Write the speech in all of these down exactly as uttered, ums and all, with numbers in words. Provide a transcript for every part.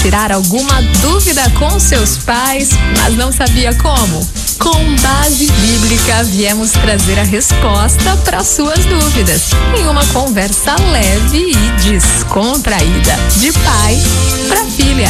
tirar alguma dúvida com seus pais, mas não sabia como? Com base bíblica, viemos trazer a resposta para suas dúvidas em uma conversa leve e descontraída, de pai para filha.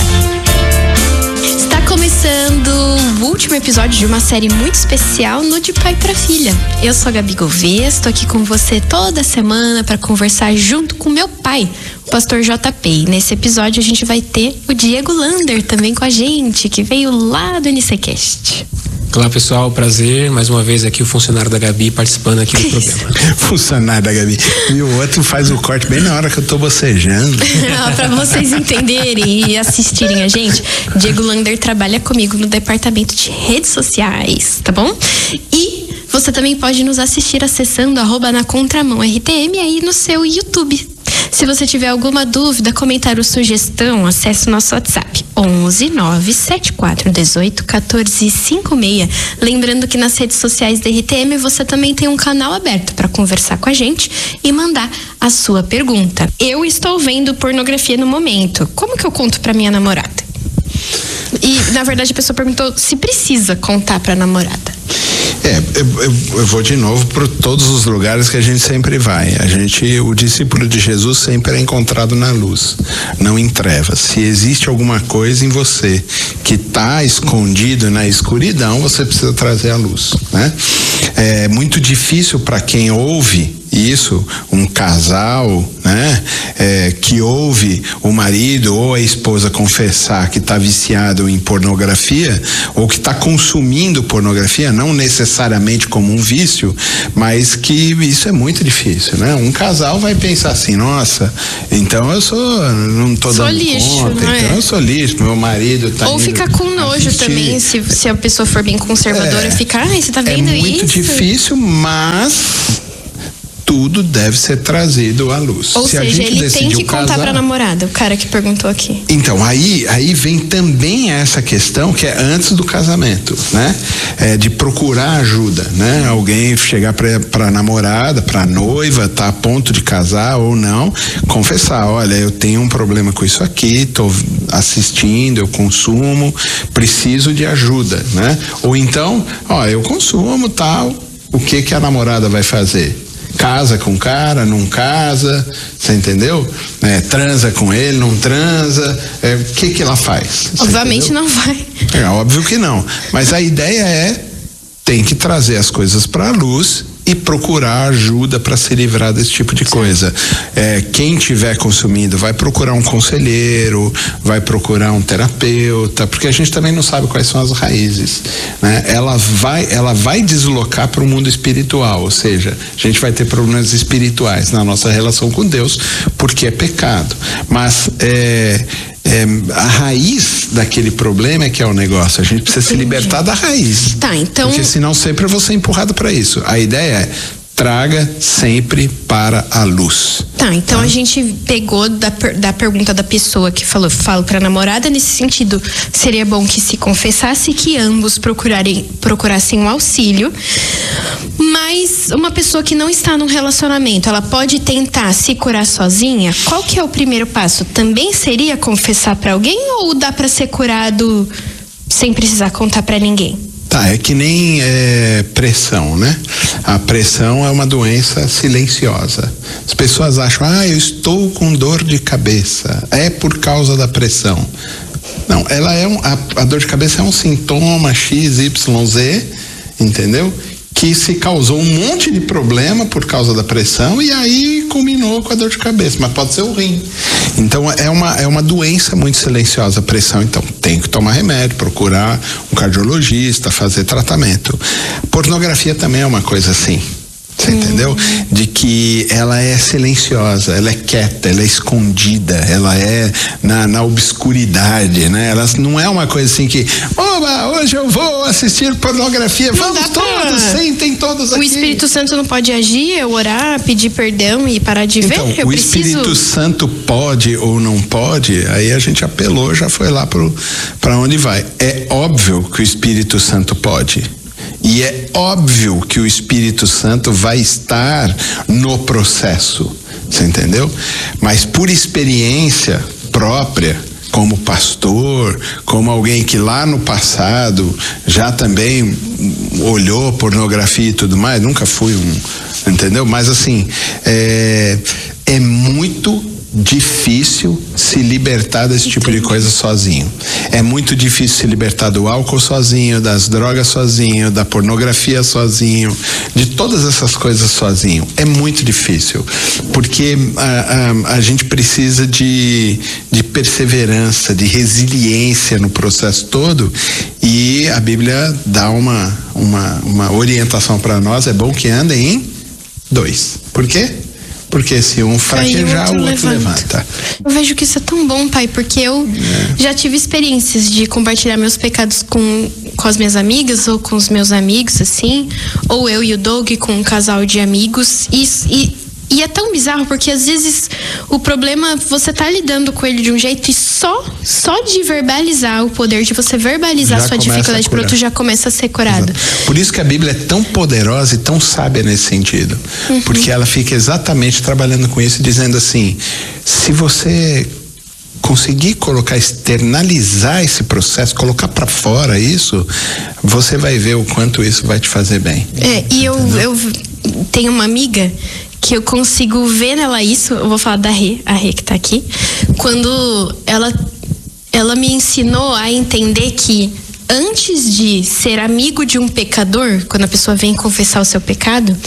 Está começando o último episódio de uma série muito especial no De Pai para Filha. Eu sou a Gabi Gouveia, estou aqui com você toda semana para conversar junto com meu pai, o pastor J P. E nesse episódio a gente vai ter o Diego Lander também com a gente, que veio lá do NCCast. Olá pessoal, prazer, mais uma vez aqui o funcionário da Gabi participando aqui do programa. Funcionário da Gabi. E o outro faz o corte bem na hora que eu tô bocejando. Para vocês entenderem e assistirem a gente, Diego Lander trabalha comigo no departamento de redes sociais, tá bom? E você também pode nos assistir acessando arroba na contramão R T M aí no seu YouTube. Se você tiver alguma dúvida, comentário ou sugestão, acesse o nosso WhatsApp onze nove sete quatro um oito um quatro cinco seis. Lembrando que nas redes sociais da R T M você também tem um canal aberto para conversar com a gente e mandar a sua pergunta. Eu estou vendo pornografia no momento. Como que eu conto para minha namorada? E, na verdade, a pessoa perguntou se precisa contar para a namorada. É, eu, eu, eu vou de novo para todos os lugares que a gente sempre vai. A gente, o discípulo de Jesus sempre é encontrado na luz, não em trevas. Se existe alguma coisa em você que está escondido na escuridão, você precisa trazer a luz, né? É muito difícil para quem ouve isso, um casal, né, é, que ouve o marido ou a esposa confessar que está viciado em pornografia ou que está consumindo pornografia, não necessariamente como um vício, mas que isso é muito difícil, né? Um casal vai pensar assim, nossa, então eu sou, não tô sou dando lixo, conta, não é? Então eu sou lixo, meu marido tá ou fica com nojo assistir. Também, se, se a pessoa for bem conservadora, é, fica, ai, você tá vendo isso? É muito isso? difícil, mas tudo deve ser trazido à luz. Ou Se seja, ele tem que contar casar... pra namorada, o cara que perguntou aqui. Então, aí, aí vem também essa questão que é antes do casamento, né? É de procurar ajuda, né? Alguém chegar pra, pra namorada, pra noiva, tá a ponto de casar ou não, confessar, olha, eu tenho um problema com isso aqui, tô assistindo, eu consumo, preciso de ajuda, né? Ou então, ó, eu consumo tal, o que que a namorada vai fazer? Casa com o cara, não casa, você entendeu? É, transa com ele, não transa, é, o que que ela faz? Obviamente não vai. É óbvio que não, mas a ideia é, tem que trazer as coisas para a luz e procurar ajuda para se livrar desse tipo de coisa. É, quem estiver consumindo vai procurar um conselheiro, vai procurar um terapeuta, porque a gente também não sabe quais são as raízes, né? Ela vai, ela vai deslocar para o mundo espiritual, ou seja, a gente vai ter problemas espirituais na nossa relação com Deus, porque é pecado. Mas é, É, a raiz daquele problema é que é o negócio. A gente precisa Entendi. se libertar da raiz. Tá, então. Porque senão sempre eu vou ser empurrado para isso. A ideia é traga sempre para a luz. Tá, então tá? A gente pegou da, da pergunta da pessoa que falou, falo pra namorada, nesse sentido, seria bom que se confessasse, que ambos procurarem, procurassem um auxílio, mas uma pessoa que não está num relacionamento, ela pode tentar se curar sozinha? Qual que é o primeiro passo? Também seria confessar pra alguém ou dá pra ser curado sem precisar contar pra ninguém? Tá, é que nem é, pressão, né? A pressão é uma doença silenciosa. As pessoas acham, ah, eu estou com dor de cabeça, é por causa da pressão. Não, ela é um, a, a dor de cabeça é um sintoma X Y Z, entendeu? Que se causou um monte de problema por causa da pressão e aí culminou com a dor de cabeça, mas pode ser o rim. Então é uma, é uma doença muito silenciosa a pressão, então tem que tomar remédio, procurar um cardiologista, fazer tratamento. Pornografia também é uma coisa assim. Você hum. entendeu? De que ela é silenciosa, ela é quieta, ela é escondida, ela é na, na obscuridade, né? Ela não é uma coisa assim que, oba, hoje eu vou assistir pornografia, não vamos todos, pra... sentem todos aqui. O Espírito Santo não pode agir, eu orar, pedir perdão e parar de então, ver? Eu o preciso... Espírito Santo pode ou não pode, aí a gente apelou, já foi lá pro, pra onde vai. É óbvio que o Espírito Santo pode. E é óbvio que o Espírito Santo vai estar no processo, você entendeu? Mas por experiência própria, como pastor, como alguém que lá no passado já também olhou pornografia e tudo mais, nunca fui um, entendeu? Mas assim, é, é muito difícil se libertar desse tipo de coisa sozinho. É muito difícil se libertar do álcool sozinho, das drogas sozinho, da pornografia sozinho, de todas essas coisas sozinho. É muito difícil, porque a, a, a gente precisa de, de perseverança, de resiliência no processo todo, e a Bíblia dá uma, uma, uma orientação para nós. É bom que andem em dois. Por quê? Porque se um fraquejar, o outro, o outro levanta. Eu vejo que isso é tão bom, pai, porque eu é. já tive experiências de compartilhar meus pecados com, com as minhas amigas ou com os meus amigos, assim, ou eu e o Doug com um casal de amigos, e, e E é tão bizarro porque às vezes o problema, você tá lidando com ele de um jeito e só, só de verbalizar, o poder de você verbalizar já sua dificuldade pro outro já começa a ser curado. Exato. Por isso que a Bíblia é tão poderosa e tão sábia nesse sentido. Uhum. Porque ela fica exatamente trabalhando com isso, dizendo assim, se você conseguir colocar, externalizar esse processo, colocar para fora isso, você vai ver o quanto isso vai te fazer bem. É, e eu, eu tenho uma amiga que eu consigo ver nela isso, eu vou falar da Rê, a Rê que tá aqui, quando ela, ela me ensinou a entender que antes de ser amigo de um pecador, quando a pessoa vem confessar o seu pecado,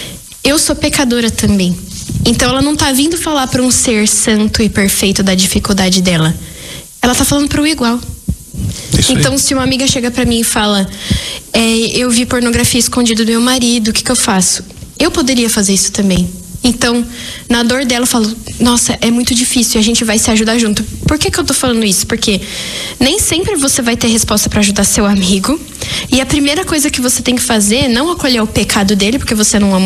eu sou pecadora também. Então ela não tá vindo falar para um ser santo e perfeito da dificuldade dela. Ela tá falando para o igual. Isso então aí. Se uma amiga chega para mim e fala, é, eu vi pornografia escondida do meu marido, o que que eu faço? Eu poderia fazer isso também. Então, na dor dela, eu falo, nossa, é muito difícil, a gente vai se ajudar junto. Por que que eu tô falando isso? Porque nem sempre você vai ter resposta para ajudar seu amigo. E a primeira coisa que você tem que fazer é não acolher o pecado dele, porque você não ama